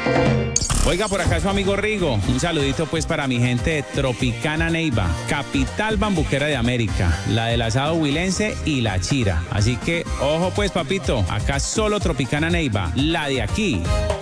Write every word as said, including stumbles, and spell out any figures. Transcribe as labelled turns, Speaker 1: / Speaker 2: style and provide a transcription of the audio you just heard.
Speaker 1: Oiga, por acá su amigo Rigo, un saludito pues para mi gente de Tropicana Neiva, capital bambuquera de América, la del asado huilense y la chira. Así que, ojo pues papito, acá solo Tropicana Neiva, la de aquí.